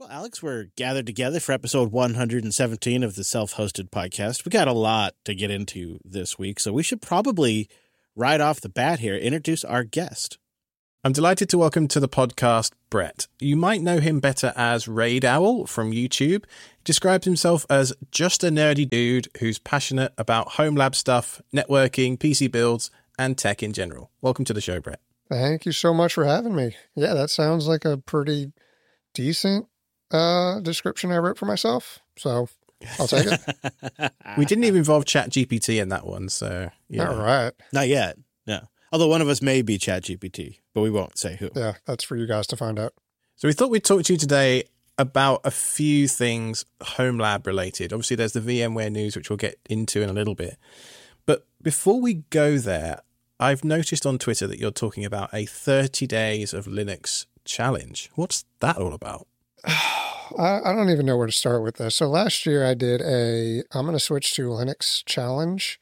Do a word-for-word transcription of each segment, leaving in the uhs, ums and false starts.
Well, Alex, we're gathered together for episode one hundred seventeen of the Self-Hosted Podcast. We got a lot to get into this week, so we should probably, right off the bat here, introduce our guest. I'm delighted to welcome to the podcast Brett. You might know him better as Raid Owl from YouTube. He describes himself as just a nerdy dude who's passionate about home lab stuff, networking, P C builds, and tech in general. Welcome to the show, Brett. Thank you so much for having me. Yeah, that sounds like a pretty decent uh, description I wrote for myself. So I'll take it. We didn't even involve ChatGPT in that one, so yeah. All right. Not yet, no. Although one of us may be ChatGPT, but we won't say who. Yeah, that's for you guys to find out. So we thought we'd talk to you today about a few things home lab related. Obviously, there's the VMware news, which we'll get into in a little bit. But before we go there, I've noticed on Twitter that you're talking about a thirty days of Linux challenge. What's that all about? I, I don't even know where to start with this. So last year I did a, I'm going to switch to Linux challenge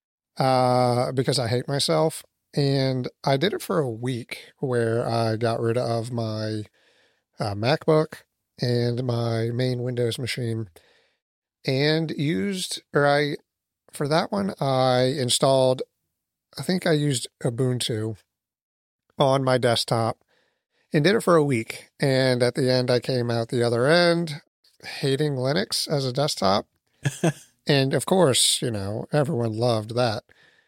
uh, because I hate myself. And I did it for a week where I got rid of my uh, MacBook and my main Windows machine and used, or I, for that one, I installed, I think I used Ubuntu on my desktop and did it for a week. And at the end, I came out the other end hating Linux as a desktop. And of course, you know, everyone loved that.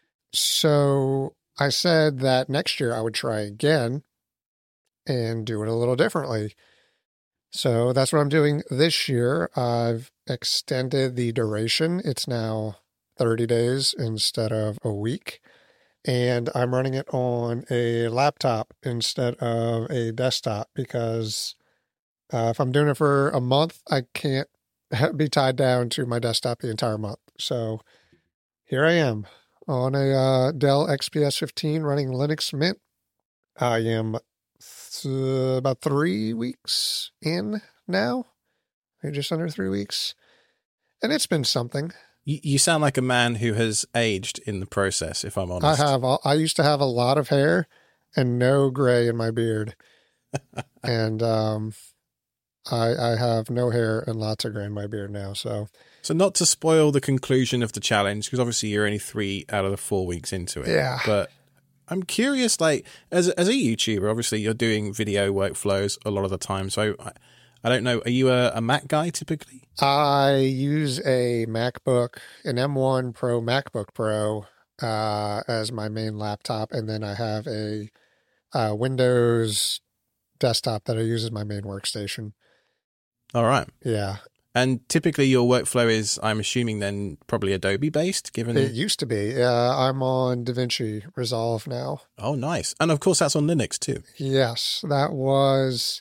So I said that next year I would try again and do it a little differently. So that's what I'm doing this year. I've extended the duration. It's now thirty days instead of a week. And I'm running it on a laptop instead of a desktop because uh, if I'm doing it for a month, I can't be tied down to my desktop the entire month. So here I am on a uh, Dell X P S fifteen running Linux Mint. I am th- about three weeks in now, maybe just under three weeks. And it's been something. You, you sound like a man who has aged in the process, if I'm honest. I have. I used to have a lot of hair and no gray in my beard. and um, I, I have no hair and lots of gray in my beard now. So, so not to spoil the conclusion of the challenge, because obviously you're only three out of the four weeks into it. Yeah. But I'm curious, like, as, as a YouTuber, obviously you're doing video workflows a lot of the time. So I, I don't know, are you a, a Mac guy typically? I use a MacBook, an M one Pro MacBook Pro uh, as my main laptop. And then I have a uh, Windows desktop that I use as my main workstation. All right. Yeah. And typically your workflow is, I'm assuming then, probably Adobe based, given... It used to be. Uh, I'm on DaVinci Resolve now. Oh, nice. And of course that's on Linux too. Yes, that was...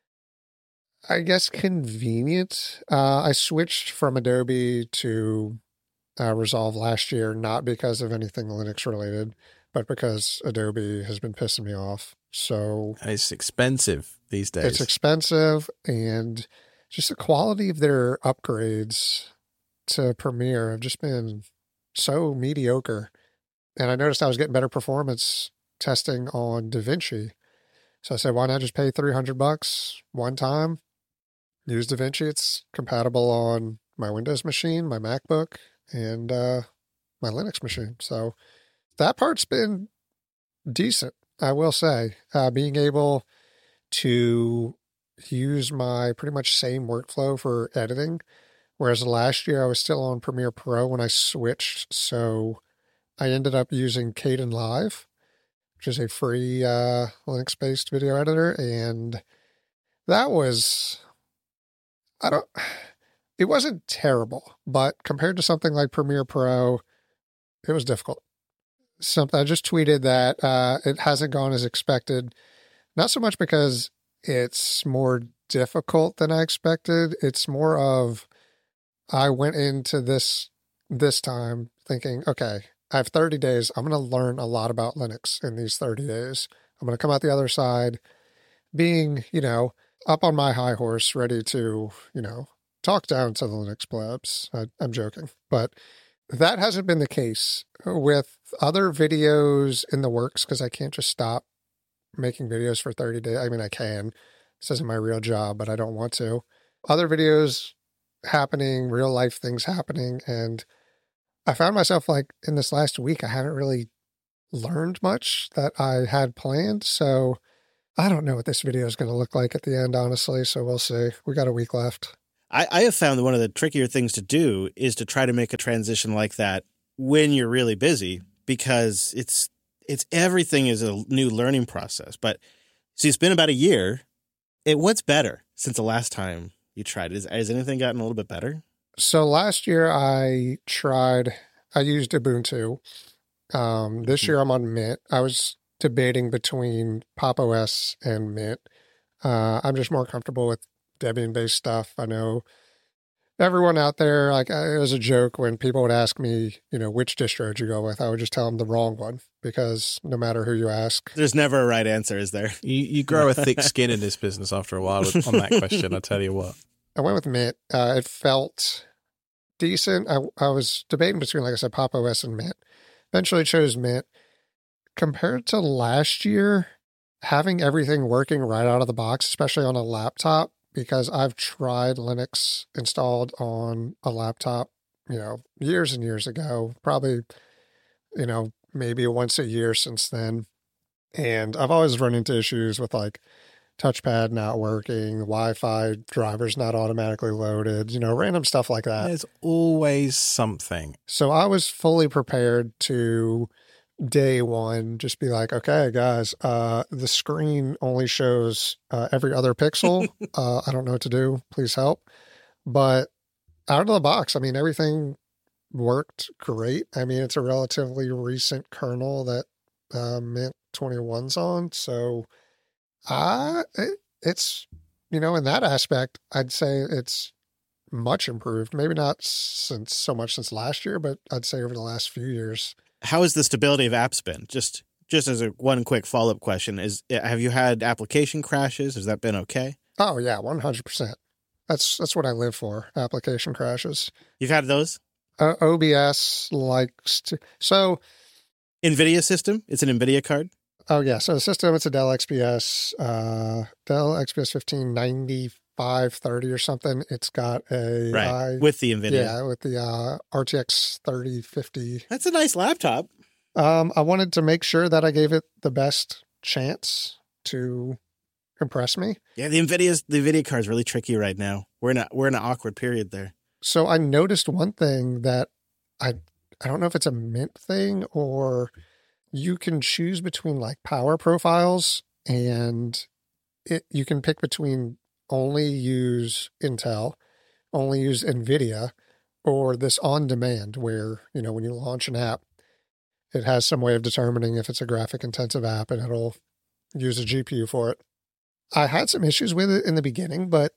I guess convenient. Uh, I switched from Adobe to uh, Resolve last year, not because of anything Linux related, but because Adobe has been pissing me off. So and it's expensive these days. It's expensive, and just the quality of their upgrades to Premiere have just been so mediocre. And I noticed I was getting better performance testing on DaVinci. So I said, why not just pay three hundred bucks one time? Use DaVinci. It's compatible on my Windows machine, my MacBook, and uh, my Linux machine. So that part's been decent, I will say. Uh, being able to use my pretty much same workflow for editing, whereas last year I was still on Premiere Pro when I switched. So I ended up using Kdenlive, which is a free uh, Linux-based video editor, and that was... I don't, it wasn't terrible, but compared to something like Premiere Pro, it was difficult. Something I just tweeted that uh, it hasn't gone as expected, not so much because it's more difficult than I expected. It's more of, I went into this, this time thinking, okay, I have thirty days. I'm going to learn a lot about Linux in these thirty days. I'm going to come out the other side being, you know, up on my high horse, ready to, you know, talk down to the Linux plebs. I, I'm joking. But that hasn't been the case with other videos in the works, because I can't just stop making videos for thirty days. I mean, I can. This isn't my real job, but I don't want to. other videos happening, real life things happening. And I found myself like in this last week, I haven't really learned much that I had planned. So I don't know what this video is going to look like at the end, honestly. So we'll see. We got a week left. I, I have found that one of the trickier things to do is to try to make a transition like that when you're really busy, because it's it's everything is a new learning process. But see, it's been about a year. It what's better since the last time you tried it? Is, has anything gotten a little bit better? So last year I tried, I used Ubuntu. Um, this year I'm on Mint. I was debating between Pop! O S and Mint. Uh, I'm just more comfortable with Debian-based stuff. I know everyone out there, like it was a joke when people would ask me, you know, which distro did you go with? I would just tell them the wrong one, because no matter who you ask. There's never a right answer, is there? You, you grow a thick skin in this business after a while on that question, I tell you what. I went with Mint. Uh, it felt decent. I, I was debating between, like I said, Pop! O S and Mint. Eventually chose Mint. Compared to last year, having everything working right out of the box, especially on a laptop, because I've tried Linux installed on a laptop, you know, years and years ago, probably, you know, maybe once a year since then. And I've always run into issues with like touchpad not working, Wi-Fi drivers not automatically loaded, you know, random stuff like that. There's always something. So I was fully prepared to day one just be like, okay, guys, uh, the screen only shows uh, every other pixel. uh, I don't know what to do. Please help. But out of the box, I mean, everything worked great. I mean, it's a relatively recent kernel that uh, Mint twenty-one's on. So uh, it, it's, you know, in that aspect, I'd say it's much improved. Maybe not since so much since last year, but I'd say over the last few years. How has the stability of apps been? Just just as a one quick follow-up question, is have you had application crashes? Has that been okay? Oh, yeah, one hundred percent. That's that's what I live for, application crashes. You've had those? Uh, O B S likes to... So... NVIDIA system? It's an NVIDIA card? Oh, yeah. So the system, it's a Dell X P S, uh, Dell X P S fifteen ninety-five thirty or something. It's got a... Right, I, with the NVIDIA. Yeah, with the uh, R T X thirty fifty. That's a nice laptop. Um, I wanted to make sure that I gave it the best chance to impress me. Yeah, the NVIDIA's the NVIDIA card is really tricky right now. We're in a we're in an awkward period there. So I noticed one thing that I I don't know if it's a Mint thing, or you can choose between like power profiles, and it you can pick between only use Intel, only use NVIDIA, or this on demand where, you know, when you launch an app, it has some way of determining if it's a graphic intensive app and it'll use a G P U for it. I had some issues with it in the beginning, but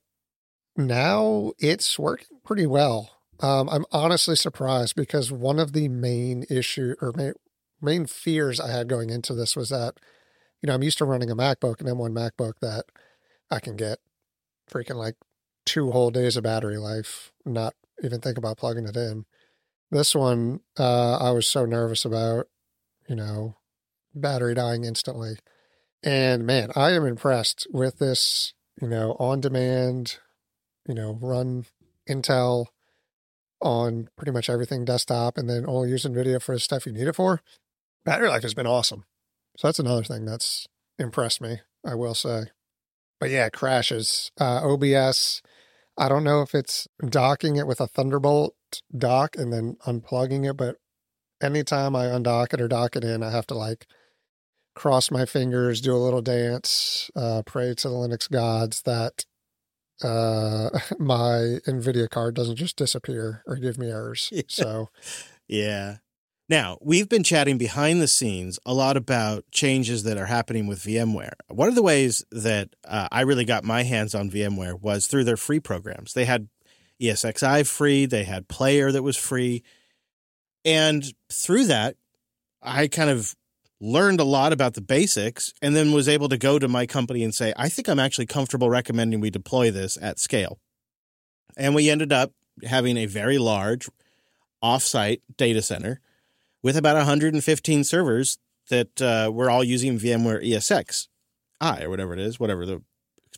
now it's working pretty well. Um, I'm honestly surprised, because one of the main issue or main, main fears I had going into this was that, you know, I'm used to running a MacBook, an M one MacBook that I can get freaking like two whole days of battery life, not even think about plugging it in. This one, uh, I was so nervous about, you know, battery dying instantly. And man, I am impressed with this, you know, on demand, you know, run Intel on pretty much everything desktop, and then only use NVIDIA for the stuff you need it for. Battery life has been awesome. So that's another thing that's impressed me, I will say. But yeah, crashes. Uh, O B S, I don't know if it's docking it with a Thunderbolt dock and then unplugging it, but anytime I undock it or dock it in, I have to like cross my fingers, do a little dance, uh, pray to the Linux gods that uh, my NVIDIA card doesn't just disappear or give me errors. Yeah. So, yeah. Now, we've been chatting behind the scenes a lot about changes that are happening with VMware. One of the ways that uh, I really got my hands on VMware was through their free programs. They had E S X i free, they had Player that was free. And through that, I kind of learned a lot about the basics, and then was able to go to my company and say, I think I'm actually comfortable recommending we deploy this at scale. And we ended up having a very large offsite data center with about one hundred fifteen servers that uh, were all using VMware E S X i, or whatever it is, whatever the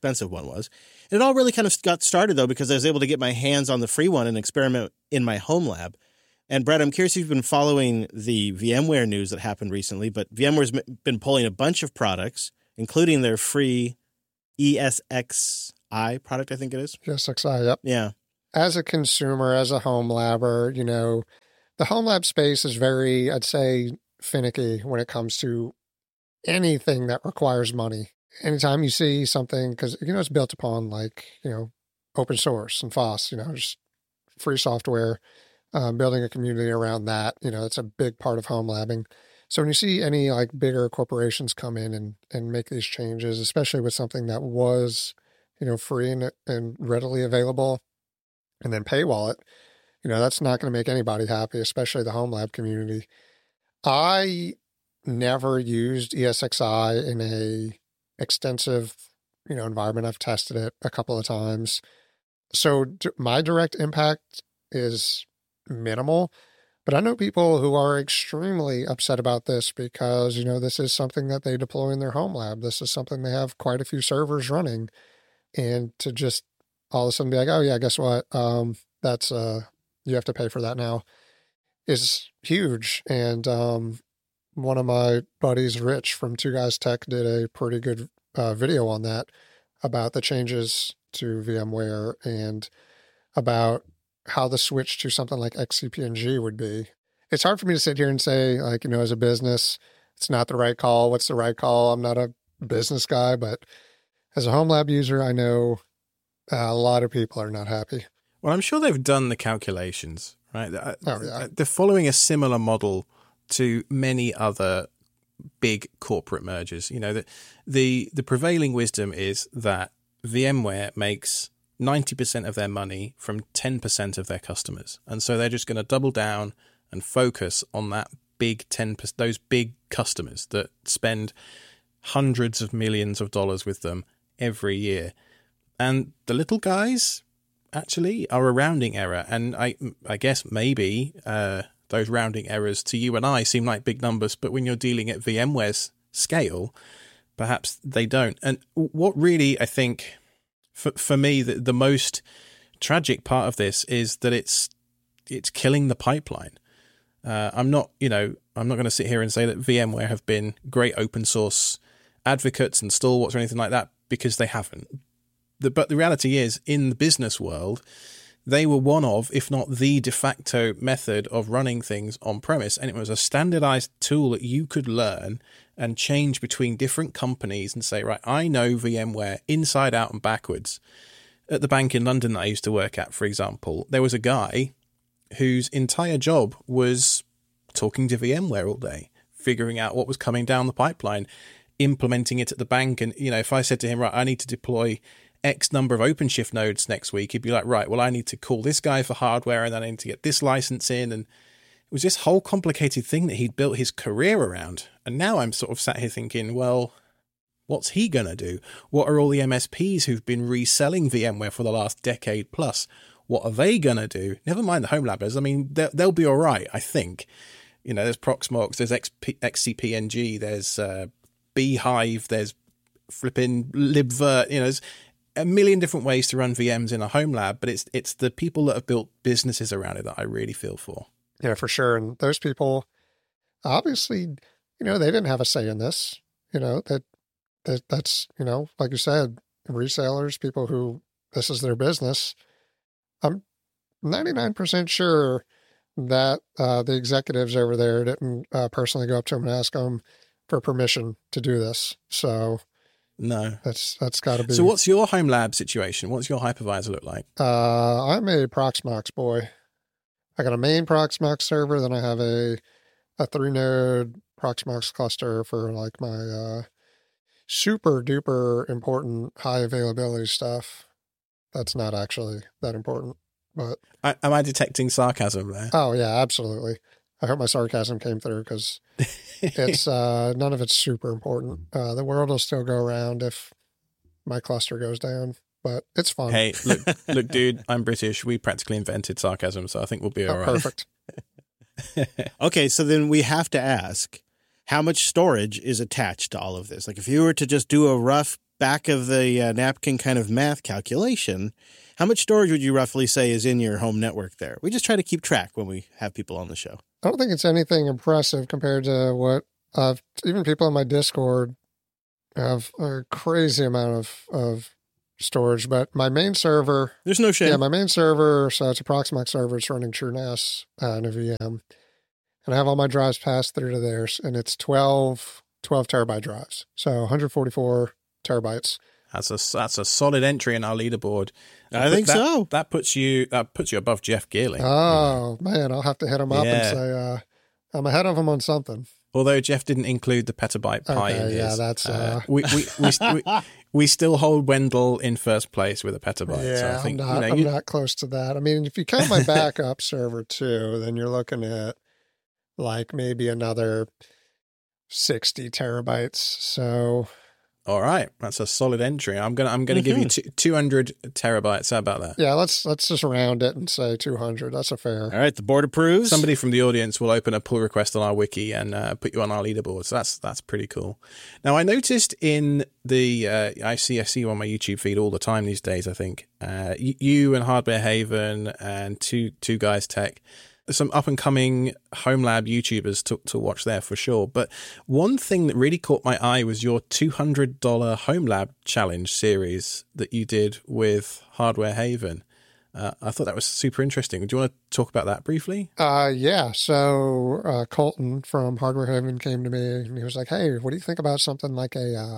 expensive one was. And it all really kind of got started, though, because I was able to get my hands on the free one and experiment in my home lab. And Brett, I'm curious if you've been following the VMware news that happened recently, but VMware's been pulling a bunch of products, including their free E S X i product, I think it is. E S X i, yep. Yeah. As a consumer, as a home labber, you know, the home lab space is very, I'd say, finicky when it comes to anything that requires money. Anytime you see something, because, you know, it's built upon like, you know, open source and F O S, you know, just free software, um, building a community around that, you know, it's a big part of home labbing. So when you see any like bigger corporations come in and, and make these changes, especially with something that was, you know, free and, and readily available, and then paywall it, you know, that's not going to make anybody happy, especially the home lab community. I never used E S X i in a extensive, you know, environment. I've tested it a couple of times. So d- my direct impact is minimal, but I know people who are extremely upset about this because, you know, this is something that they deploy in their home lab. This is something they have quite a few servers running, and to just all of a sudden be like, oh yeah, guess what? Um, that's, uh, you have to pay for that now, is huge. And, um, one of my buddies, Rich from Two Guys Tech, did a pretty good uh, video on that about the changes to VMware and about how the switch to something like X C P N G would be. It's hard for me to sit here and say, like, you know, as a business, it's not the right call. What's the right call? I'm not a business guy, but as a home lab user, I know uh, a lot of people are not happy. Well, I'm sure they've done the calculations, right? Oh, yeah. They're following a similar model to many other big corporate mergers. You know, the, the the prevailing wisdom is that VMware makes ninety percent of their money from ten percent of their customers. And so they're just going to double down and focus on that big ten percent, those big customers that spend hundreds of millions of dollars with them every year. And the little guys actually are a rounding error. And I I guess maybe uh, those rounding errors to you and I seem like big numbers, but when you're dealing at VMware's scale, perhaps they don't. And what really, I think, for, for me, the, the most tragic part of this is that it's it's killing the pipeline. Uh, I'm not, you know, I'm not going to sit here and say that VMware have been great open source advocates and stalwarts or anything like that, because they haven't. The, but the reality is, in the business world, they were one of, if not the de facto method of running things on premise. And it was a standardized tool that you could learn and change between different companies and say, right, I know VMware inside out and backwards. At the bank in London that I used to work at, for example, there was a guy whose entire job was talking to VMware all day, figuring out what was coming down the pipeline, implementing it at the bank. And, you know, if I said to him, right, I need to deploy X number of OpenShift nodes next week, he'd be like, right, well, I need to call this guy for hardware and then I need to get this license in. And it was this whole complicated thing that he'd built his career around. And now I'm sort of sat here thinking, well, what's he going to do? What are all the M S Ps who've been reselling VMware for the last decade plus? What are they going to do? Never mind the home labbers. I mean, they'll, they'll be all right, I think. You know, there's Proxmox, there's X C P N G, there's uh, Beehive, there's flipping libvirt. You know, there's a million different ways to run V Ms in a home lab, but it's it's the people that have built businesses around it that I really feel for. Yeah, for sure. And those people, obviously, you know, they didn't have a say in this. You know, that that that's, you know, like you said, resellers, people who this is their business. I'm ninety-nine percent sure that uh, the executives over there didn't uh, personally go up to them and ask them for permission to do this. So no, that's that's got to be. So what's your home lab situation? What's your hypervisor look like? Uh, I'm a Proxmox boy. I got a main Proxmox server, then I have a a three node Proxmox cluster for like my uh, super duper important high availability stuff. That's not actually that important, but I, am I detecting sarcasm there? Oh yeah, absolutely. I hope my sarcasm came through, because it's uh, none of it's super important. Uh, the world will still go around if my cluster goes down, but it's fun. Hey, look, look, dude, I'm British. We practically invented sarcasm, so I think we'll be all oh, right. Perfect. Okay, so then we have to ask, how much storage is attached to all of this? Like, if you were to just do a rough back of the uh, napkin kind of math calculation, how much storage would you roughly say is in your home network there? We just try to keep track when we have people on the show. I don't think it's anything impressive compared to what I've, even people in my Discord have a crazy amount of, of storage, but my main server, there's no shame. Yeah, my main server, so it's a Proxmox server. It's running TrueNAS uh, in a V M. And I have all my drives passed through to theirs, and it's twelve, twelve terabyte drives. So one hundred forty-four terabytes. That's a that's a solid entry in our leaderboard. I think that, so. That puts you that puts you above Jeff Geerling. Oh, you know. Man, I'll have to hit him up yeah. and say uh, I'm ahead of him on something. Although Jeff didn't include the petabyte pi okay, in his. Yeah, that's... Uh, uh, we, we, we, we, we still hold Wendell in first place with a petabyte. Yeah, so I think, I'm, not, you know, I'm you, not close to that. I mean, if you count my backup server too, then you're looking at like maybe another sixty terabytes. So... All right, that's a solid entry. I'm gonna I'm gonna mm-hmm. give you two, two hundred terabytes. How about that? Yeah, let's let's just round it and say two hundred. That's a fair. All right, the board approves. Somebody from the audience will open a pull request on our wiki and uh, put you on our leaderboard. So that's that's pretty cool. Now I noticed in the uh, I see I see you on my YouTube feed all the time these days. I think uh, you and Hardware Haven and two two guys tech. Some up-and-coming home lab YouTubers to, to watch there for sure. But one thing that really caught my eye was your two hundred dollars home lab challenge series that you did with Hardware Haven. Uh, I thought that was super interesting. Do you want to talk about that briefly? Uh, yeah. So uh, Colton from Hardware Haven came to me and he was like, hey, what do you think about something like a, uh,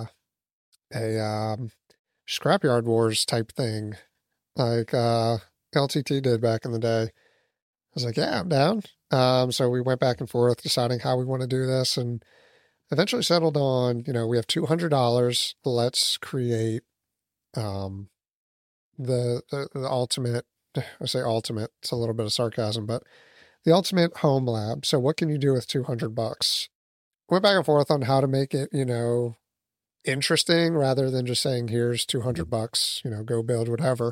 a um, Scrapyard Wars type thing like uh, L T T did back in the day? I was like, yeah, I'm down. Um, so we went back and forth deciding how we want to do this and eventually settled on, you know, we have two hundred dollars. Let's create um, the, the, the ultimate, I say ultimate, it's a little bit of sarcasm, but the ultimate home lab. So what can you do with two hundred bucks? Went back and forth on how to make it, you know, interesting rather than just saying, here's two hundred bucks, you know, go build whatever.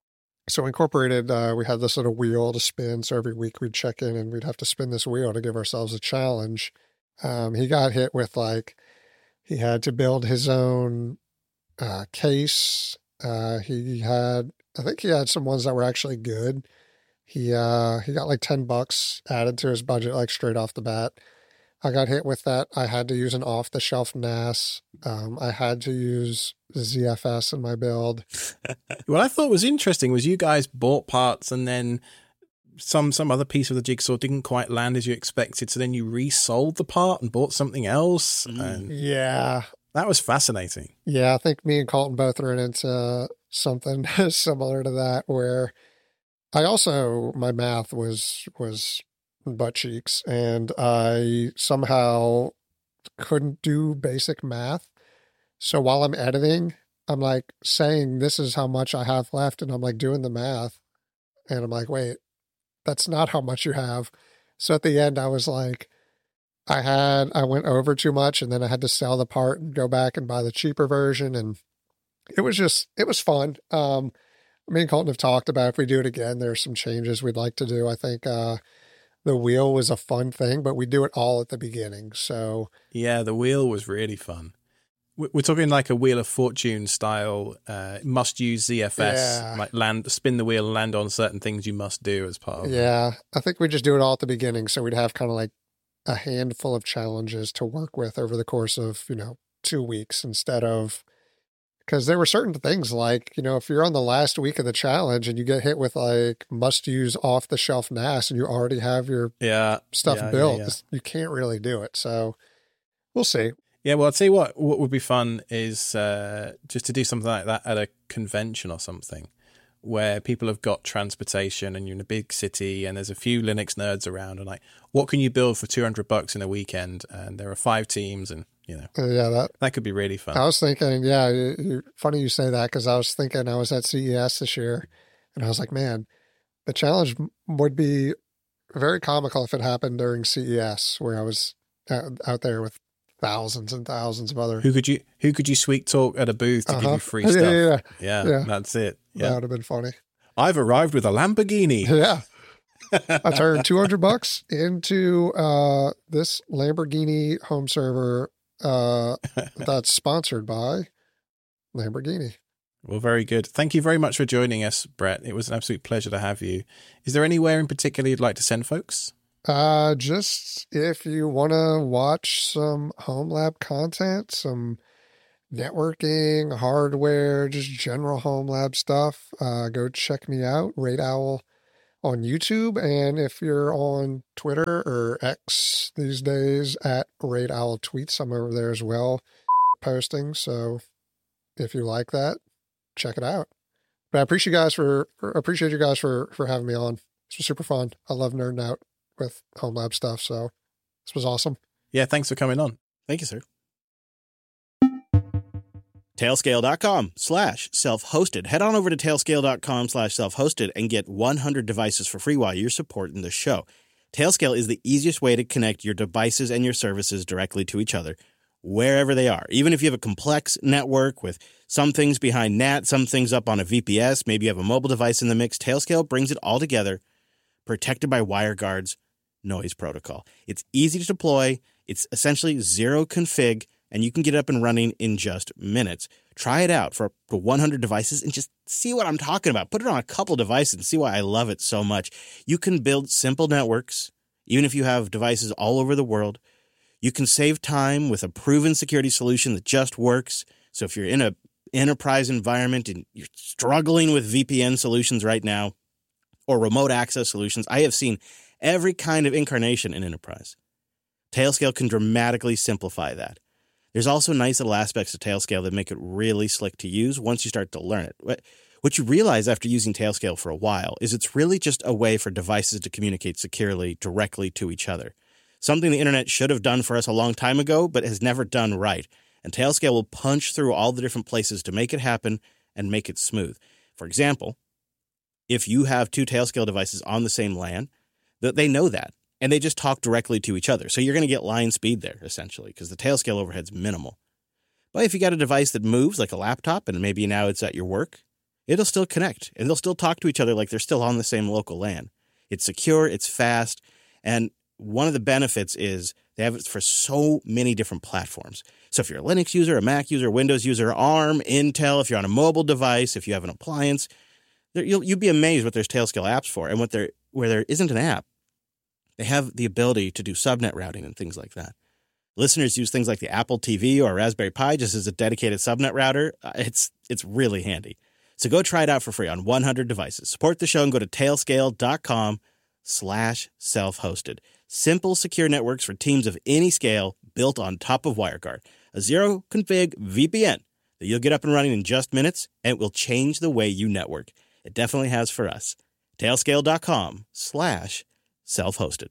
So incorporated, uh, we had this little wheel to spin. So every week we'd check in and we'd have to spin this wheel to give ourselves a challenge. Um, he got hit with like, he had to build his own uh, case. Uh, he had, I think he had some ones that were actually good. He, uh, he got like ten bucks added to his budget, like straight off the bat. I got hit with that. I had to use an off the shelf N A S. Um, I had to use Z F S in my build. What I thought was interesting was you guys bought parts and then some some other piece of the jigsaw didn't quite land as you expected. So then you resold the part and bought something else. Mm. And yeah. That was fascinating. Yeah, I think me and Colton both ran into something similar to that where I also, my math was was butt cheeks and I somehow couldn't do basic math. So while I'm editing, I'm like saying this is how much I have left and I'm like doing the math and I'm like, wait, that's not how much you have. So at the end I was like, I had, I went over too much and then I had to sell the part and go back and buy the cheaper version. And it was just, it was fun. Um, me and Colton have talked about if we do it again, there's some changes we'd like to do. I think, uh, the wheel was a fun thing, but we do it all at the beginning. So yeah, the wheel was really fun. We're talking like a Wheel of Fortune style, uh, must use Z F S, yeah. like land, spin the wheel and land on certain things you must do as part of yeah, it. I think we just do it all at the beginning. So we'd have kind of like a handful of challenges to work with over the course of, you know, two weeks instead of, because there were certain things like, you know, if you're on the last week of the challenge and you get hit with like must use off the shelf N A S and you already have your yeah, stuff yeah, built, yeah, yeah. you can't really do it. So we'll see. Yeah, well, I'll tell you what, what would be fun is uh, just to do something like that at a convention or something where people have got transportation and you're in a big city and there's a few Linux nerds around and like, what can you build for two hundred bucks in a weekend? And there are five teams and, you know, uh, yeah, that, that could be really fun. I was thinking, yeah, you, you, funny you say that because I was thinking I was at C E S this year and I was like, man, the challenge would be very comical if it happened during C E S where I was out, out there with thousands and thousands of other. Who could you who could you sweet talk at a booth to uh-huh. give you free yeah, stuff? Yeah, yeah, yeah, yeah. That's it. Yeah. That would have been funny. I've arrived with a Lamborghini. Yeah. I turned two hundred bucks into uh, this Lamborghini home server uh, that's sponsored by Lamborghini. Well, very good. Thank you very much for joining us, Brett. It was an absolute pleasure to have you. Is there anywhere in particular you'd like to send folks? Uh, just if you want to watch some home lab content, some networking, hardware, just general home lab stuff, uh, go check me out, Raid Owl on YouTube. And if you're on Twitter or X these days, at Raid Owl Tweets, I'm over there as well posting. So if you like that, check it out. But I appreciate you guys for, appreciate you guys for, for having me on. This was super fun. I love nerding out with home lab stuff. So this was awesome. Yeah. Thanks for coming on. Thank you, sir. Tailscale.com slash self-hosted. Head on over to tailscale.com slash self-hosted and get one hundred devices for free while you're supporting the show. Tailscale is the easiest way to connect your devices and your services directly to each other, wherever they are. Even if you have a complex network with some things behind N A T, some things up on a V P S, maybe you have a mobile device in the mix, Tailscale brings it all together, protected by WireGuard's noise protocol. It's easy to deploy. It's essentially zero config, and you can get up and running in just minutes. Try it out for up to one hundred devices and just see what I'm talking about. Put it on a couple devices and see why I love it so much. You can build simple networks, even if you have devices all over the world. You can save time with a proven security solution that just works. So if you're in an enterprise environment and you're struggling with V P N solutions right now or remote access solutions, I have seen every kind of incarnation in enterprise. Tailscale can dramatically simplify that. There's also nice little aspects of Tailscale that make it really slick to use once you start to learn it. What you realize after using Tailscale for a while is it's really just a way for devices to communicate securely directly to each other. Something the internet should have done for us a long time ago, but has never done right. And Tailscale will punch through all the different places to make it happen and make it smooth. For example, if you have two Tailscale devices on the same LAN, they know that, and they just talk directly to each other. So you're going to get line speed there, essentially, because the Tailscale overhead's minimal. But if you got a device that moves, like a laptop, and maybe now it's at your work, it'll still connect, and they'll still talk to each other like they're still on the same local LAN. It's secure, it's fast, and one of the benefits is they have it for so many different platforms. So if you're a Linux user, a Mac user, Windows user, ARM, Intel, if you're on a mobile device, if you have an appliance, you'll you'll be amazed what there's Tailscale apps for. And what there where there isn't an app, they have the ability to do subnet routing and things like that. Listeners use things like the Apple T V or Raspberry Pi just as a dedicated subnet router. It's it's really handy. So go try it out for free on one hundred devices. Support the show and go to tailscale.com slash self-hosted. Simple, secure networks for teams of any scale built on top of WireGuard. A zero-config V P N that you'll get up and running in just minutes, and it will change the way you network. It definitely has for us. Tailscale.com slash self-hosted.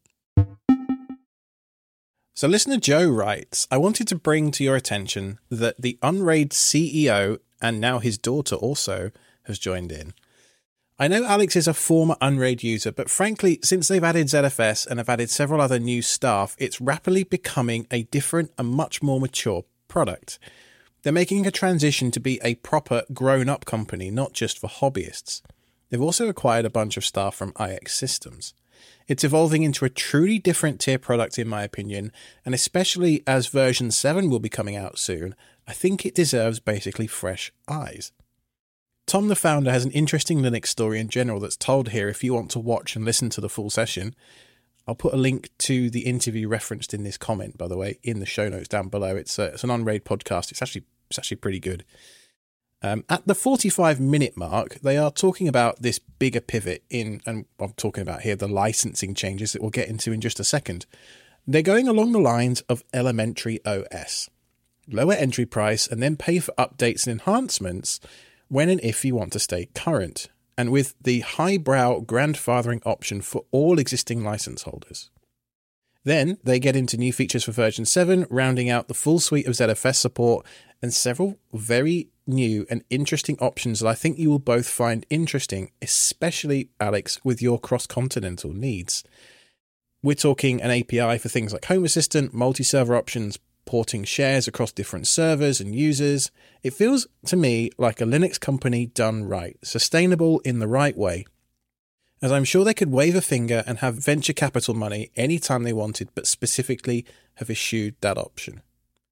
So listener Joe writes, I wanted to bring to your attention that the Unraid C E O, and now his daughter also, has joined in. I know Alex is a former Unraid user, but frankly, since they've added Z F S and have added several other new staff, it's rapidly becoming a different and much more mature product. They're making a transition to be a proper grown-up company, not just for hobbyists. They've also acquired a bunch of staff from I X Systems. It's evolving into a truly different tier product in my opinion, and especially as version seven will be coming out soon, I think it deserves basically fresh eyes. Tom, the founder, has an interesting Linux story in general that's told here if you want to watch and listen to the full session. I'll put a link to the interview referenced in this comment, by the way, in the show notes down below. It's, a, it's an Unraid podcast. It's actually it's actually pretty good. Um, at the forty-five minute mark, they are talking about this bigger pivot in, and I'm talking about here the licensing changes that we'll get into in just a second. They're going along the lines of Elementary O S. Lower entry price and then pay for updates and enhancements when and if you want to stay current, and with the highbrow grandfathering option for all existing license holders. Then they get into new features for version seven, rounding out the full suite of Z F S support and several very new and interesting options that I think you will both find interesting, especially, Alex, with your cross-continental needs. We're talking an A P I for things like Home Assistant, multi-server options, porting shares across different servers and users. It feels to me like a Linux company done right, sustainable in the right way, as I'm sure they could wave a finger and have venture capital money anytime they wanted, but specifically have eschewed that option.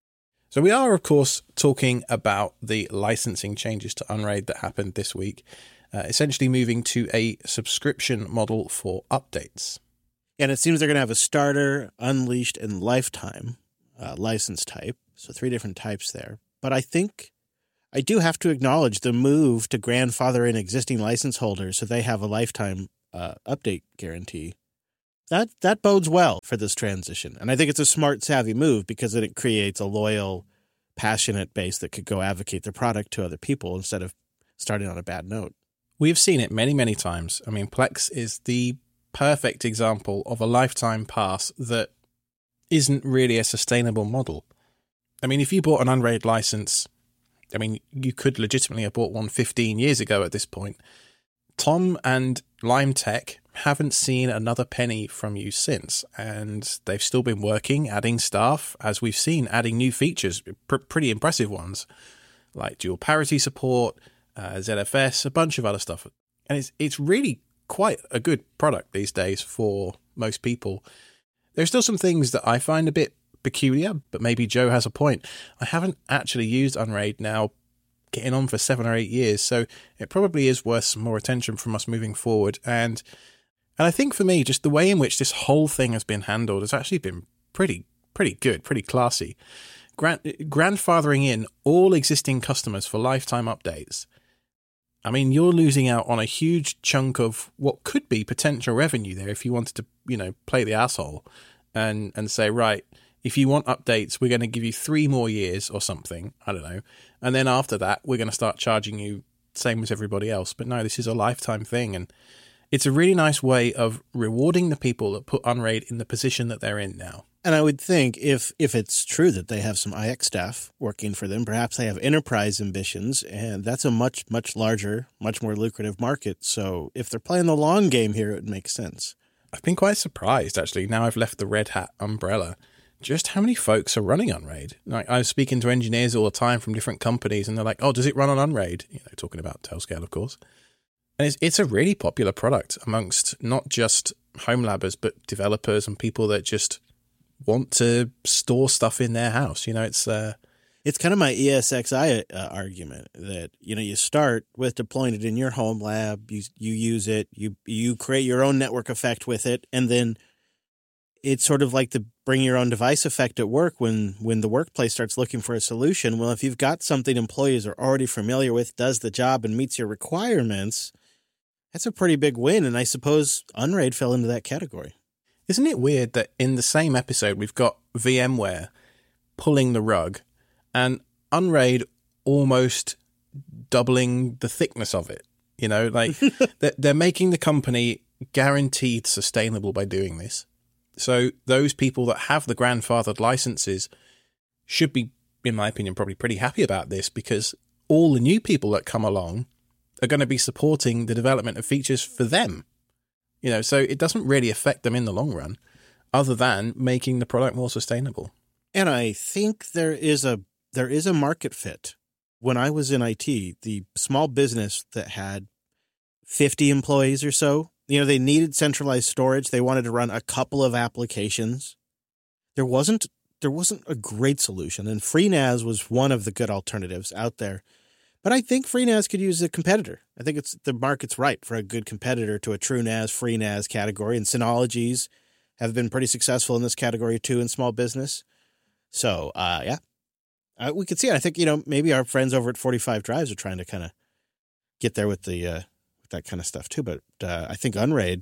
So we are, of course, talking about the licensing changes to Unraid that happened this week, uh, essentially moving to a subscription model for updates. And it seems they're going to have a starter, unleashed, and lifetime uh, license type. So three different types there. But I think I do have to acknowledge the move to grandfather in existing license holders so they have a lifetime uh, update guarantee. That that bodes well for this transition. And I think it's a smart, savvy move because then it creates a loyal, passionate base that could go advocate their product to other people instead of starting on a bad note. We've seen it many, many times. I mean, Plex is the perfect example of a lifetime pass that isn't really a sustainable model. I mean, if you bought an Unraid license, I mean, you could legitimately have bought one fifteen years ago at this point. Tom and Lime Tech haven't seen another penny from you since, and they've still been working, adding staff, as we've seen, adding new features, pr- pretty impressive ones, like dual parity support, uh, Z F S, a bunch of other stuff. And it's it's really quite a good product these days for most people. There's still some things that I find a bit peculiar, but maybe Joe has a point. I haven't actually used Unraid now getting on for seven or eight years, so it probably is worth some more attention from us moving forward. And and I think for me, just the way in which this whole thing has been handled has actually been pretty pretty good, pretty classy. Grand, grandfathering in all existing customers for lifetime updates. I mean, you're losing out on a huge chunk of what could be potential revenue there if you wanted to, you know, play the asshole and and say, right, if you want updates, we're going to give you three more years or something. I don't know. And then after that, we're going to start charging you same as everybody else. But no, this is a lifetime thing. And it's a really nice way of rewarding the people that put Unraid in the position that they're in now. And I would think if if it's true that they have some I X staff working for them, perhaps they have enterprise ambitions, and that's a much, much larger, much more lucrative market. So if they're playing the long game here, it makes sense. I've been quite surprised, actually, now I've left the Red Hat umbrella, just how many folks are running Unraid. Like, I was speaking to engineers all the time from different companies, and they're like, oh, does it run on Unraid? You know, talking about Tailscale, of course. And it's, it's a really popular product amongst not just home labbers, but developers and people that just want to store stuff in their house. You know, it's uh, it's kind of my E S X i uh, argument that, you know, you start with deploying it in your home lab, you you use it, you you create your own network effect with it, and then it's sort of like the bring your own device effect at work when when the workplace starts looking for a solution. Well, if you've got something employees are already familiar with, does the job, and meets your requirements, that's a pretty big win, and I suppose Unraid fell into that category. Isn't it weird that in the same episode we've got VMware pulling the rug and Unraid almost doubling the thickness of it? You know, like they're making the company guaranteed sustainable by doing this. So those people that have the grandfathered licenses should be, in my opinion, probably pretty happy about this, because all the new people that come along are going to be supporting the development of features for them. You know, so it doesn't really affect them in the long run, other than making the product more sustainable. And I think there is a there is a market fit. When I was in I T, the small business that had fifty employees or so, you know, they needed centralized storage. They wanted to run a couple of applications. There wasn't there wasn't a great solution, and FreeNAS was one of the good alternatives out there. But I think FreeNAS could use a competitor. I think it's the market's right for a good competitor to a TrueNAS, FreeNAS category. And Synologies have been pretty successful in this category too in small business. So, uh, yeah, uh, we could see it. I think, you know, maybe our friends over at forty-five Drives are trying to kind of get there with the uh, with that kind of stuff too. But uh, I think Unraid,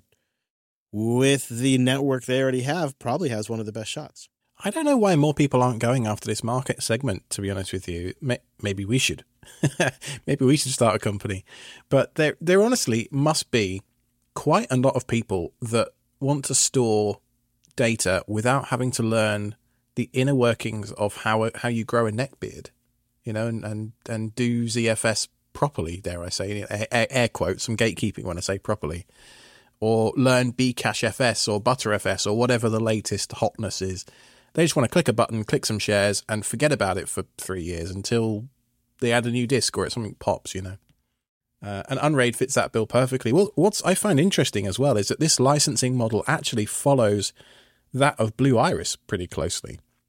with the network they already have, probably has one of the best shots. I don't know why more people aren't going after this market segment, to be honest with you. Maybe we should. Maybe we should start a company. But there there honestly must be quite a lot of people that want to store data without having to learn the inner workings of how how you grow a neckbeard, you know, and, and, and do Z F S properly, dare I say, air, air quotes, some gatekeeping when I say properly, or learn Bcache F S or Butter F S or whatever the latest hotness is. They just want to click a button, click some shares, and forget about it for three years until they add a new disk or something pops, you know. Uh, and Unraid fits that bill perfectly. Well, what's I find interesting as well is that this licensing model actually follows that of Blue Iris pretty closely.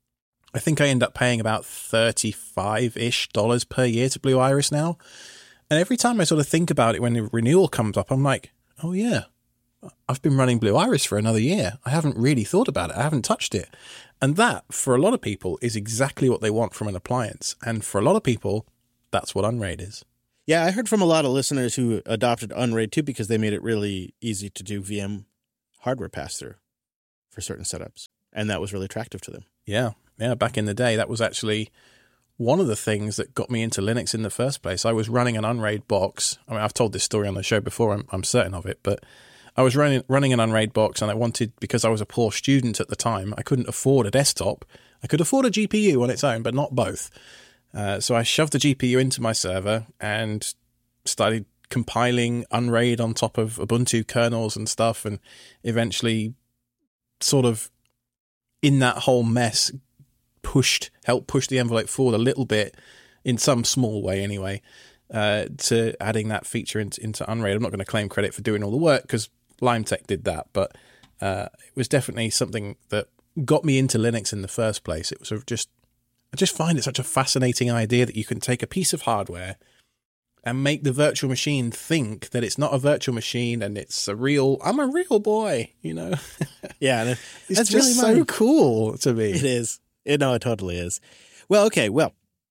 I think I end up paying about thirty-five-ish dollars per year to Blue Iris now. And every time I sort of think about it when the renewal comes up, I'm like, oh yeah, I've been running Blue Iris for another year. I haven't really thought about it. I haven't touched it. And that, for a lot of people, is exactly what they want from an appliance. And for a lot of people, that's what Unraid is. Yeah, I heard from a lot of listeners who adopted Unraid too because they made it really easy to do V M hardware pass-through for certain setups. And that was really attractive to them. Yeah. Yeah, back in the day, that was actually one of the things that got me into Linux in the first place. I was running an Unraid box. I mean, I've told this story on the show before, I'm, I'm certain of it, but I was running running an Unraid box, and I wanted, because I was a poor student at the time, I couldn't afford a desktop. I could afford a G P U on its own, but not both. Uh, so I shoved the G P U into my server and started compiling Unraid on top of Ubuntu kernels and stuff, and eventually sort of in that whole mess pushed, helped push the envelope forward a little bit, in some small way anyway, uh, to adding that feature into, into Unraid. I'm not going to claim credit for doing all the work because LimeTech did that, but uh, it was definitely something that got me into Linux in the first place. It was sort of just, I just find it such a fascinating idea that you can take a piece of hardware and make the virtual machine think that it's not a virtual machine and it's a real, I'm a real boy, you know? Yeah, it's that's just really so cool to me. It is. It, no, it totally is. Well, okay, well,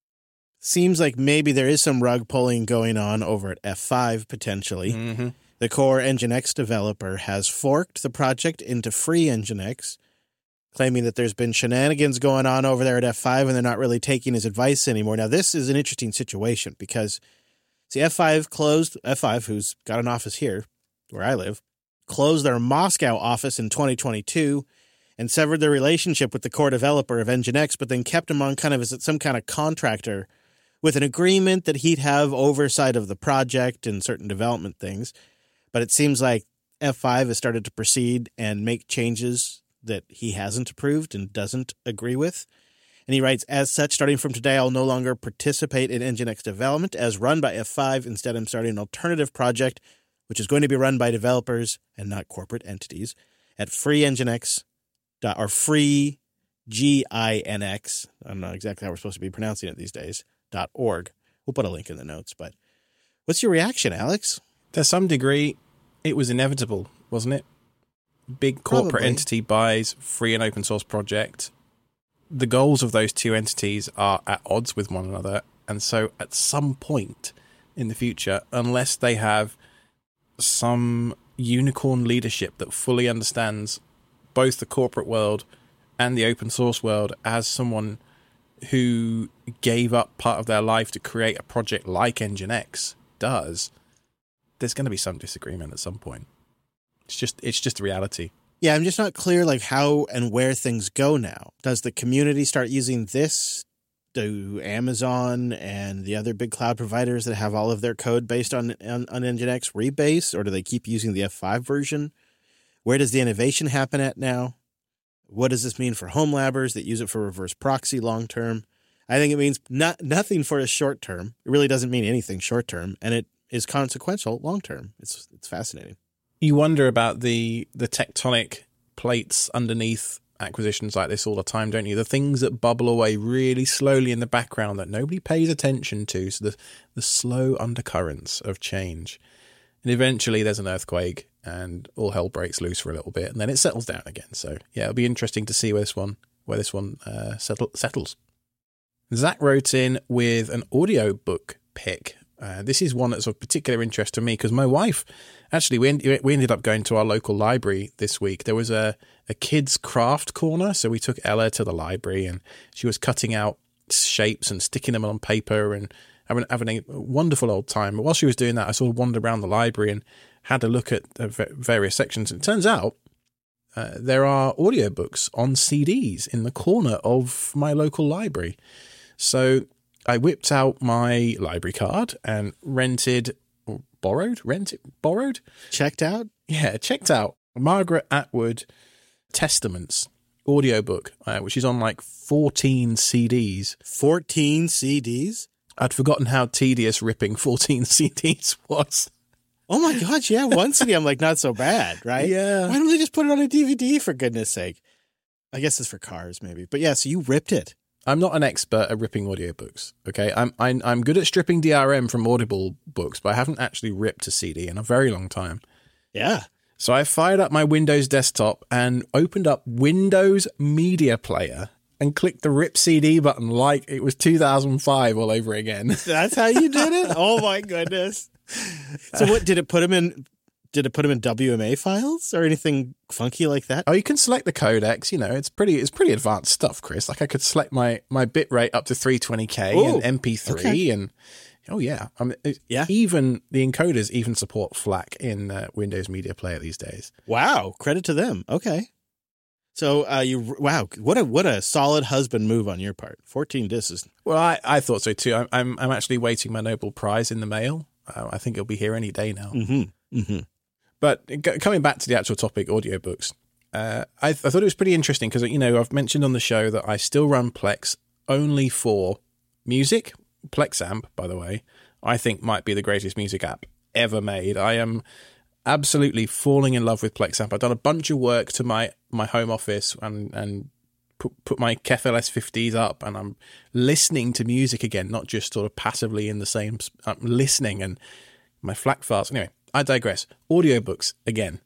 seems like maybe there is some rug pulling going on over at F five, potentially. Mm-hmm. The core Nginx developer has forked the project into Free Nginx, claiming that there's been shenanigans going on over there at F five and they're not really taking his advice anymore. Now, this is an interesting situation because, see, F five closed, F five, who's got an office here, where I live, closed their Moscow office in twenty twenty-two and severed their relationship with the core developer of Nginx, but then kept him on kind of as some kind of contractor with an agreement that he'd have oversight of the project and certain development things. But it seems like F five has started to proceed and make changes that he hasn't approved and doesn't agree with. And he writes, as such, starting from today, I'll no longer participate in Nginx development as run by F five. Instead, I'm starting an alternative project, which is going to be run by developers and not corporate entities at Free Nginx, or Free G I N X. I don't know exactly how we're supposed to be pronouncing it these days, dot org. We'll put a link in the notes, but what's your reaction, Alex? To some degree, it was inevitable, wasn't it? Big corporate Probably. entity buys free and open source project. The goals of those two entities are at odds with one another. And so at some point in the future, unless they have some unicorn leadership that fully understands both the corporate world and the open source world as someone who gave up part of their life to create a project like Nginx does, there's going to be some disagreement at some point. It's just it's just the reality. Yeah, I'm just not clear like how and where things go now. Does the community start using this? Do Amazon and the other big cloud providers that have all of their code based on, on, on Nginx rebase, or do they keep using the F five version? Where does the innovation happen at now? What does this mean for home labbers that use it for reverse proxy long term? I think it means not, nothing for a short term. It really doesn't mean anything short term, and it is consequential long term. It's it's fascinating. You wonder about the the tectonic plates underneath acquisitions like this all the time, don't you? The things that bubble away really slowly in the background that nobody pays attention to. So the the slow undercurrents of change. And eventually there's an earthquake and all hell breaks loose for a little bit and then it settles down again. So yeah, it'll be interesting to see where this one where this one uh, settle, settles. Zach wrote in with an audiobook pick. Uh, this is one that's of particular interest to me because my wife, actually, we, en- we ended up going to our local library this week. There was a, a kids' craft corner, so we took Ella to the library and she was cutting out shapes and sticking them on paper and having, having a wonderful old time. But while she was doing that, I sort of wandered around the library and had a look at the various sections. And it turns out uh, there are audiobooks on C Ds in the corner of my local library. So I whipped out my library card and rented, or borrowed, rented, borrowed? Checked out? Yeah, checked out Margaret Atwood Testaments audiobook, uh, which is on like fourteen C Ds. fourteen C Ds? I'd forgotten how tedious ripping fourteen C Ds was. Oh my gosh, yeah, one C D I'm like, not so bad, right? Yeah. Why don't they just put it on a D V D, for goodness sake? I guess it's for cars, maybe. But yeah, so you ripped it. I'm not an expert at ripping audiobooks. Okay, I'm I'm I'm good at stripping D R M from Audible books, but I haven't actually ripped a C D in a very long time. Yeah. So I fired up my Windows desktop and opened up Windows Media Player and clicked the rip C D button like it was two thousand five all over again. That's how you did it? Oh my goodness. So what did it put them in? Did it put them in W M A files or anything funky like that? Oh, you can select the codecs. You know, it's pretty it's pretty advanced stuff, Chris. Like I could select my my bit rate up to three twenty K Ooh, and M P three okay. and oh yeah, I mean, it, Yeah. Even the encoders even support FLAC in uh, Windows Media Player these days. Wow, credit to them. Okay. So uh, you wow, what a what a solid husband move on your part. fourteen discs is Well, I, I thought so too. I'm I'm, I'm actually waiting my Nobel Prize in the mail. Uh, I think it'll be here any day now. mm-hmm, mm-hmm. But g- coming back to the actual topic, audiobooks, uh, I, th- I thought it was pretty interesting because, you know, I've mentioned on the show that I still run Plex only for music. Plexamp, by the way, I think might be the greatest music app ever made. I am absolutely falling in love with Plexamp. I've done a bunch of work to my, my home office and, and put, put my K F L S fifties up, and I'm listening to music again, not just sort of passively in the same, I'm listening, and my FLAC files. Anyway, I digress. Audiobooks again.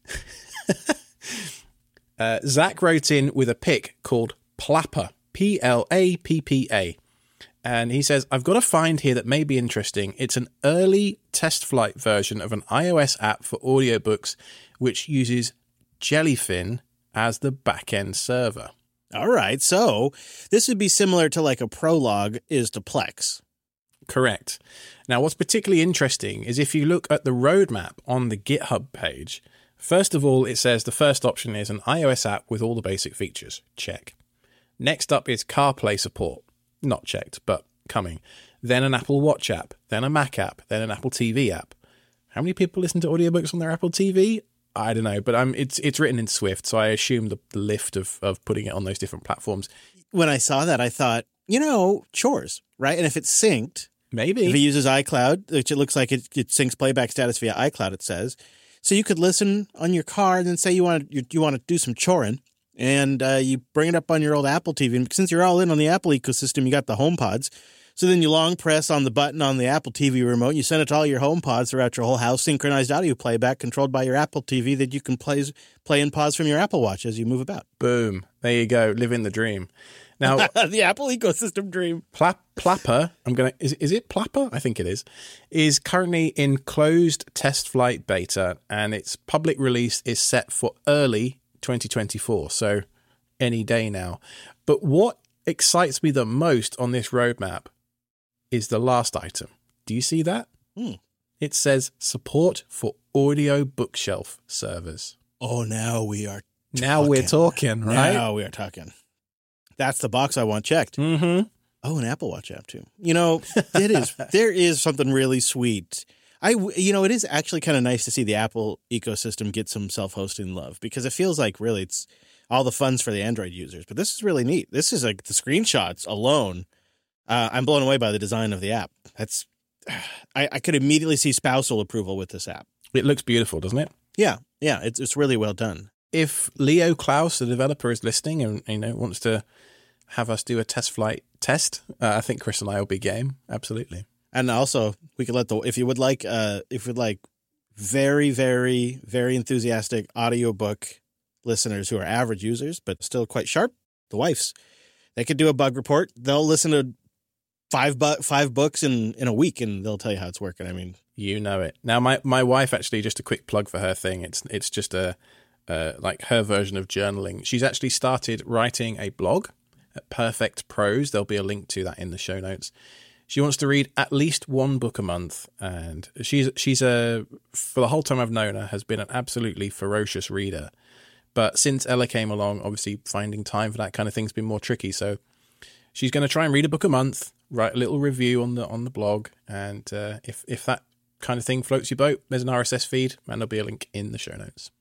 uh, Zach wrote in with a pick called Plappa, P L A P P A. And he says, I've got a find here that may be interesting. It's an early test flight version of an iOS app for audiobooks, which uses Jellyfin as the back-end server. All right. So this would be similar to like a Prologue is to Plex. Correct. Now, what's particularly interesting is if you look at the roadmap on the GitHub page, first of all, it says the first option is an iOS app with all the basic features. Check. Next up is CarPlay support. Not checked, but coming. Then an Apple Watch app, then a Mac app, then an Apple T V app. How many people listen to audiobooks on their Apple T V? I don't know, but um, it's it's written in Swift, so I assume the, the lift of, of putting it on those different platforms. When I saw that, I thought, you know, chores, right? And if it's synced, Maybe. if it uses iCloud, which it looks like it, it syncs playback status via iCloud, it says. So you could listen on your car and then say you want to, you, you want to do some choring, and uh, you bring it up on your old Apple T V. And since you're all in on the Apple ecosystem, you got the HomePods. So then you long press on the button on the Apple T V remote. You send it to all your HomePods throughout your whole house, synchronized audio playback controlled by your Apple T V that you can play, play and pause from your Apple Watch as you move about. Boom. There you go. Living the dream. Now, the Apple ecosystem dream. Pla- Plappa, I'm gonna is is it Plappa? I think it is. Is currently in closed test flight beta, and its public release is set for early twenty twenty-four. So any day now. But what excites me the most on this roadmap is the last item. Do you see that? Hmm. It says support for audio bookshelf servers. Oh, now we are talking. Now we're talking, right? Now we are talking. That's the box I want checked. Mm-hmm. Oh, an Apple Watch app too. You know, it is. There is something really sweet. I, you know, it is actually kind of nice to see the Apple ecosystem get some self-hosting love, because it feels like really it's all the fun's for the Android users. But this is really neat. This is like the screenshots alone. Uh, I'm blown away by the design of the app. That's, I, I could immediately see spousal approval with this app. It looks beautiful, doesn't it? Yeah, yeah, it's it's really well done. If Leo Klaus, the developer, is listening and you know wants to have us do a test flight test, uh, I think Chris and I will be game. Absolutely. And also, we could let the if you would like, uh, if you'd like, very, very, very enthusiastic audiobook listeners who are average users but still quite sharp, the wives, they could do a bug report. They'll listen to five bu- five books in, in a week, and they'll tell you how it's working. I mean, you know it. Now, my, my wife actually, just a quick plug for her thing. It's it's just a uh, like her version of journaling. She's actually started writing a blog at Perfect Prose. There'll be a link to that in the show notes. She wants to read at least one book a month, and she's she's a for the whole time I've known her has been an absolutely ferocious reader. But since Ella came along, obviously finding time for that kind of thing's been more tricky. So she's going to try and read a book a month, write a little review on the on the blog, and uh, if if that kind of thing floats your boat, there's an R S S feed, and there'll be a link in the show notes.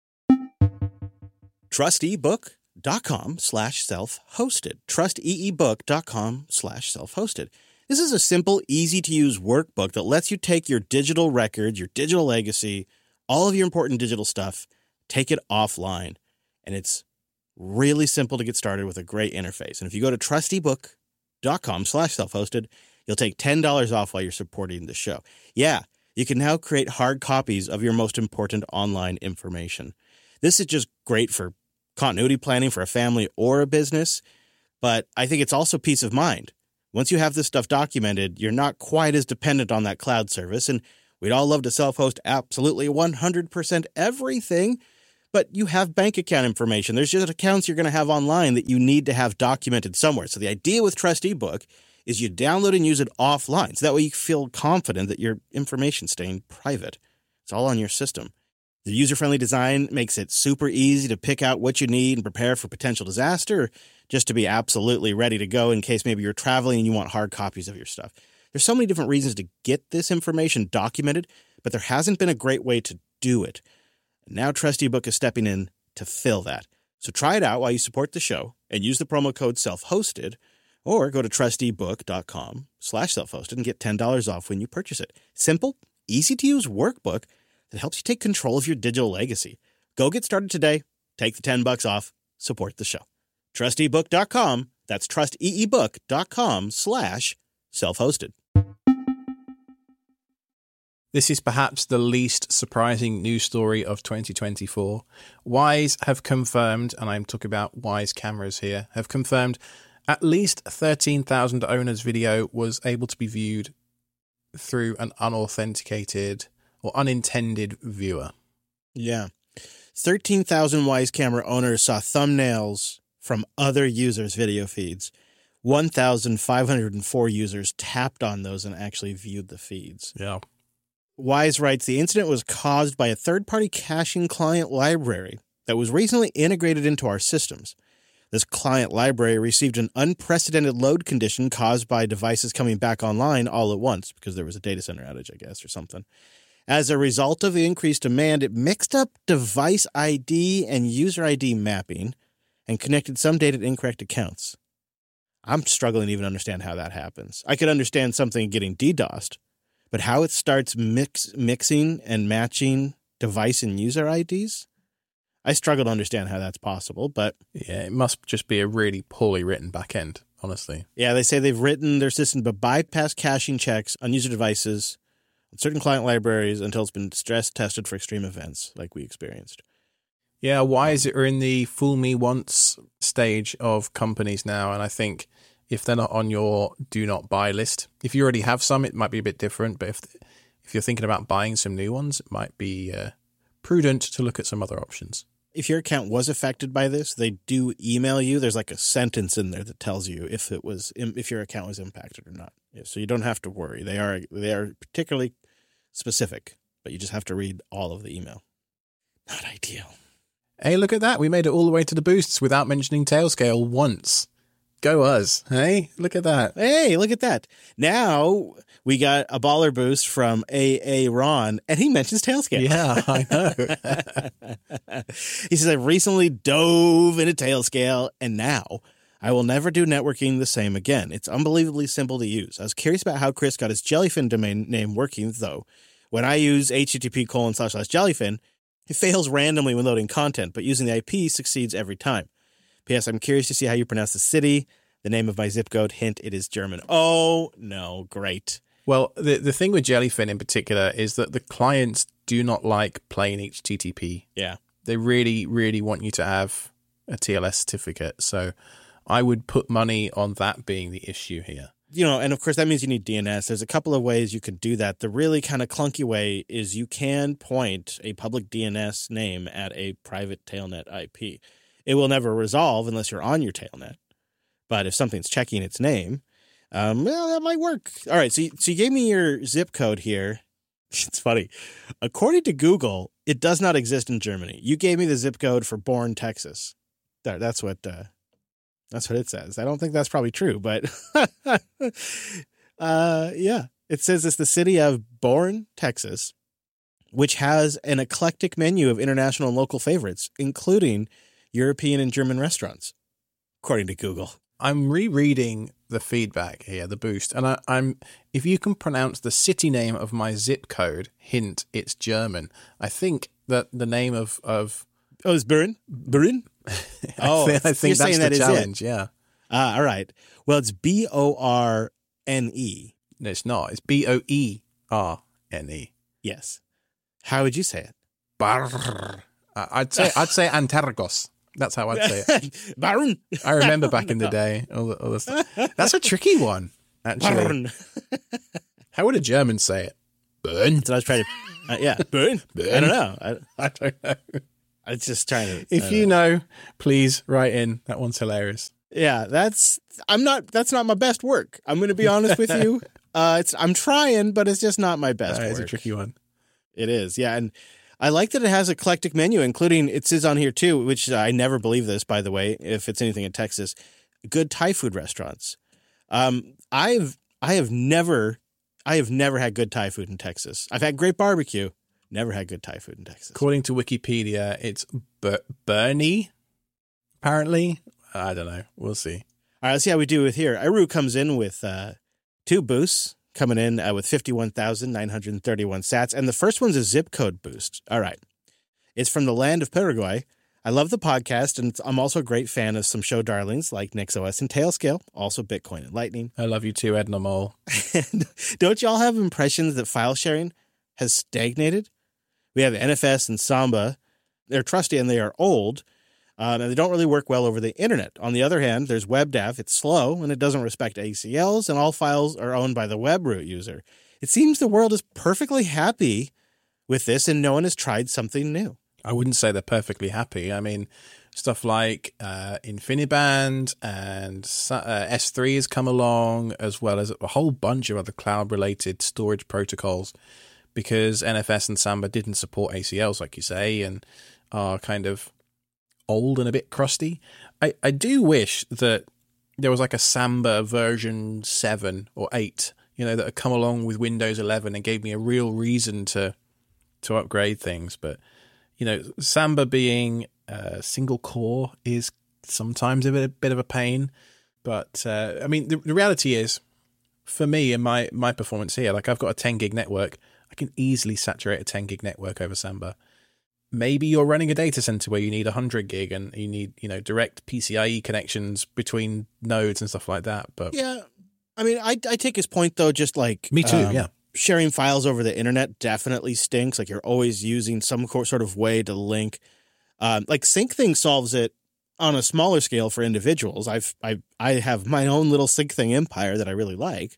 trustebook.com slash self-hosted. trusteebook.com slash self-hosted. This is a simple, easy-to-use workbook that lets you take your digital records, your digital legacy, all of your important digital stuff, take it offline. And it's really simple to get started with a great interface. And if you go to trusteebook dot com slash self-hosted. You'll take ten dollars off while you're supporting the show. Yeah, you can now create hard copies of your most important online information. This is just great for continuity planning for a family or a business, but I think it's also peace of mind. Once you have this stuff documented, you're not quite as dependent on that cloud service, and we'd all love to self-host absolutely one hundred percent everything, but you have bank account information. There's just accounts you're going to have online that you need to have documented somewhere. So the idea with Trust eBook is you download and use it offline, so that way you feel confident that your information's staying private. It's all on your system. The user-friendly design makes it super easy to pick out what you need and prepare for potential disaster, or just to be absolutely ready to go in case maybe you're traveling and you want hard copies of your stuff. There's so many different reasons to get this information documented, but there hasn't been a great way to do it. Now Trust eBook is stepping in to fill that. So try it out while you support the show and use the promo code self-hosted, or go to trustebook.com slash self-hosted and get ten dollars off when you purchase it. Simple, easy-to-use workbook that helps you take control of your digital legacy. Go get started today. Take the ten bucks off. Support the show. trustebook dot com. That's trustebook.com slash self-hosted. This is perhaps the least surprising news story of twenty twenty-four. Wyze have confirmed, and I'm talking about Wyze cameras here, have confirmed at least thirteen thousand owners' video was able to be viewed through an unauthenticated or unintended viewer. Yeah. thirteen thousand Wyze camera owners saw thumbnails from other users' video feeds. one thousand five hundred four users tapped on those and actually viewed the feeds. Yeah. Wyze writes, the incident was caused by a third-party caching client library that was recently integrated into our systems. This client library received an unprecedented load condition caused by devices coming back online all at once, because there was a data center outage, I guess, or something. As a result of the increased demand, it mixed up device I D and user I D mapping and connected some data to incorrect accounts. I'm struggling to even understand how that happens. I could understand something getting DDoSed, but how it starts mix, mixing and matching device and user I Ds? I struggle to understand how that's possible, but... Yeah, it must just be a really poorly written backend, honestly. Yeah, they say they've written their system to bypass caching checks on user devices on certain client libraries until it's been stress tested for extreme events like we experienced. Yeah, Wyze are in the fool me once stage of companies now, and I think if they're not on your do not buy list, if you already have some, it might be a bit different, but if if you're thinking about buying some new ones, it might be uh, prudent to look at some other options. If your account was affected by this, they do email you. There's like a sentence in there that tells you if it was if your account was impacted or not. Yeah, so you don't have to worry. They are they are particularly specific, but you just have to read all of the email. Not ideal. Hey, look at that. We made it all the way to the boosts without mentioning Tailscale once. Go us. Hey, look at that. Hey, look at that. Now we got a baller boost from A A Ron, and he mentions Tailscale. Yeah, I know. He says, I recently dove into Tailscale, and now I will never do networking the same again. It's unbelievably simple to use. I was curious about how Chris got his Jellyfin domain name working, though. When I use http colon slash slash jellyfin, it fails randomly when loading content, but using the I P succeeds every time. P S. I'm curious to see how you pronounce the city. The name of my zip code, hint, it is German. Oh, no, great. Well, the the thing with Jellyfin in particular is that the clients do not like plain H T T P. Yeah. They really, really want you to have a T L S certificate. So I would put money on that being the issue here. You know, and of course that means you need D N S. There's a couple of ways you could do that. The really kind of clunky way is you can point a public D N S name at a private Tailnet I P. It will never resolve unless you're on your Tailnet. But if something's checking its name, um, well, that might work. All right, so you, so you gave me your zip code here. It's funny. According to Google, it does not exist in Germany. You gave me the zip code for Bourne, Texas. There, that's what uh, that's what it says. I don't think that's probably true, but uh, yeah, it says it's the city of Bourne, Texas, which has an eclectic menu of international and local favorites, including European and German restaurants, according to Google. I'm rereading the feedback here, the boost, and I, I'm if you can pronounce the city name of my zip code, hint, it's German. I think that the name of of oh, it's Bern, Bern. I Oh, think, I think you're that's saying the that challenge. Is it. Yeah. Ah, all right. Well, it's B O R N E. No, it's not. It's B O E R N E. Yes. How would you say it? Barr. Uh, I'd say I'd say Antergos. That's how I'd say it. Barn. I remember back in the day. All the, all the stuff. That's a tricky one, actually. Barn. How would a German say it? Burn. That's what I was trying to. Uh, yeah, burn. Burn. I don't know. I, I don't know. I was just trying to. If uh, you know, please write in. That one's hilarious. Yeah, that's. I'm not. That's not my best work. I'm going to be honest with you. Uh, it's. I'm trying, but it's just not my best That work. is a tricky one. It is. Yeah, and I like that it has an eclectic menu, including it says on here too, which I never believe this, by the way. If it's anything in Texas, good Thai food restaurants. Um, I've I have never. I have never had good Thai food in Texas. I've had great barbecue. Never had good Thai food in Texas. According to Wikipedia, it's Ber- Bernie, apparently. I don't know. We'll see. All right, let's see how we do with here. Iru comes in with uh, two boosts, coming in uh, with fifty-one thousand nine hundred thirty-one sats. And the first one's a zip code boost. All right. It's from the land of Paraguay. I love the podcast, and I'm also a great fan of some show darlings like NixOS and Tailscale, also Bitcoin and Lightning. I love you too, Edna Mole. And don't y'all have impressions that file sharing has stagnated? We have N F S and Samba. They're trusty and they are old, um, and they don't really work well over the internet. On the other hand, there's WebDAV. It's slow, and it doesn't respect A C Ls, and all files are owned by the web root user. It seems the world is perfectly happy with this, and no one has tried something new. I wouldn't say they're perfectly happy. I mean, stuff like uh, InfiniBand and uh, S three has come along, as well as a whole bunch of other cloud-related storage protocols, because N F S and Samba didn't support A C Ls, like you say, and are kind of old and a bit crusty. I, I do wish that there was like a Samba version seven or eight, you know, that had come along with Windows eleven and gave me a real reason to to upgrade things, but you know, Samba being uh, single core is sometimes a bit, a bit of a pain. But, uh, I mean, the, the reality is, for me and my, my performance here, like I've got a ten gig network. I can easily saturate a ten gig network over Samba. Maybe you're running a data center where you need one hundred gig and you need, you know, direct P C I E connections between nodes and stuff like that. But Yeah. I mean, I, I take his point, though, just like... Me too, um, yeah. Sharing files over the internet definitely stinks. Like you're always using some sort of way to link. Um, like SyncThing solves it on a smaller scale for individuals. I've I I have my own little SyncThing empire that I really like.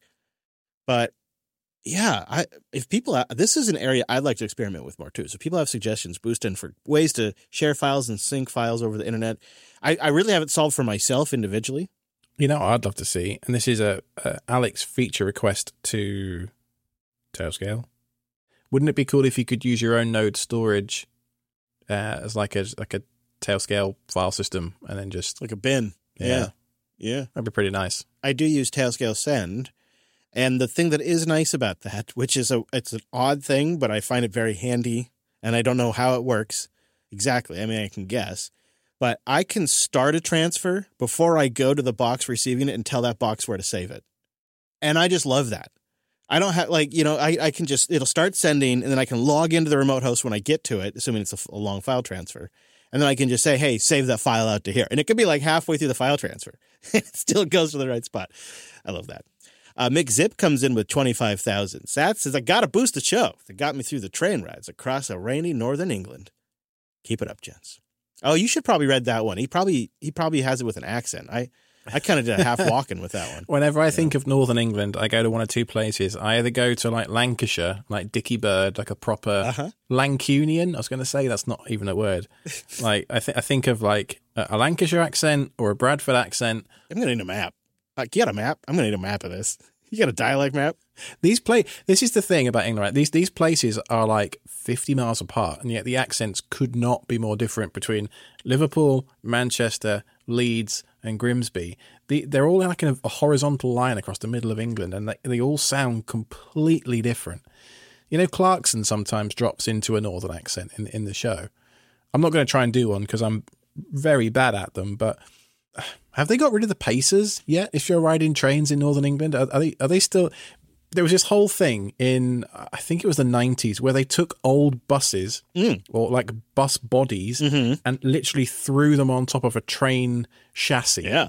But yeah, I if people this is an area I'd like to experiment with more too. So if people have suggestions, boost in for ways to share files and sync files over the internet. I, I really haven't solved for myself individually. You know, I'd love to see, and this is a, a Alex feature request to Tailscale. Wouldn't it be cool if you could use your own node storage uh, as like a like a Tailscale file system, and then just Like a bin. Yeah. Yeah. Yeah. that'd be pretty nice. I do use Tailscale Send. And the thing that is nice about that, which is a it's an odd thing, but I find it very handy, and I don't know how it works exactly. I mean, I can guess. But I can start a transfer before I go to the box receiving it and tell that box where to save it. And I just love that. I don't have, like, you know, I, I can just, it'll start sending, and then I can log into the remote host when I get to it, assuming it's a, a long file transfer. And then I can just say, hey, save that file out to here. And it could be like halfway through the file transfer. It still goes to the right spot. I love that. Uh, Mick Zip comes in with twenty-five thousand sats. Says, I got to boost the show that got me through the train rides across a rainy northern England. Keep it up, gents. Oh, you should probably read that one. He probably he probably has it with an accent. I, I kind of did a half walk-in with that one. Whenever I think of Northern England, I go to one of two places. I either go to like Lancashire, like Dickie Bird, like a proper Uh-huh. Lancunian. I was going to say that's not even a word. Like I, th- I think of like a, a Lancashire accent or a Bradford accent. I'm going to need a map. Like, you got a map? I'm going to need a map of this. You got a dialect map? These play. This is the thing about England. Right? These these places are like fifty miles apart, and yet the accents could not be more different between Liverpool, Manchester, Leeds, and Grimsby. The, they're all like in a, a horizontal line across the middle of England, and they, they all sound completely different. You know, Clarkson sometimes drops into a northern accent in in the show. I'm not going to try and do one because I'm very bad at them, but. Have they got rid of the Pacers yet? If you're riding trains in Northern England, are, are they? Are they still? There was this whole thing in, I think it was the nineties, where they took old buses Mm. or like bus bodies Mm-hmm. and literally threw them on top of a train chassis. Yeah.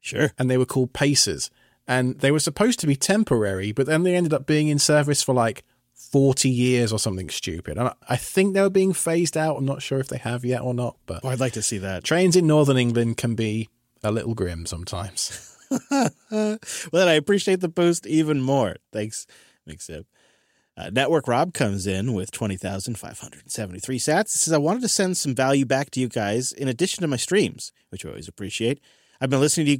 Sure. And they were called Pacers. And they were supposed to be temporary, but then they ended up being in service for like forty years or something stupid. And I think they were being phased out. I'm not sure if they have yet or not. But oh, I'd like to see that. Trains in Northern England can be a little grim sometimes. Well, then I appreciate the boost even more. Thanks, Mixip. Uh, Network Rob comes in with twenty thousand five hundred seventy-three sats. He says, I wanted to send some value back to you guys in addition to my streams, which I always appreciate. I've been listening to you